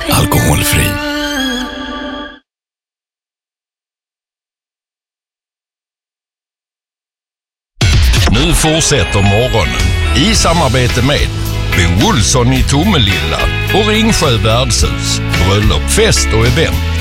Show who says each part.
Speaker 1: alkoholfri. Nu fortsätter morgonen i samarbete med Bo Olsson i Tomelilla och Ringsjö värdshus, bröllop, fest och event.